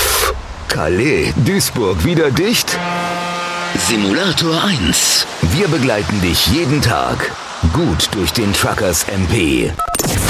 auf. Calais, Duisburg wieder dicht? Simulator 1. Wir begleiten dich jeden Tag gut durch den Truckers MP.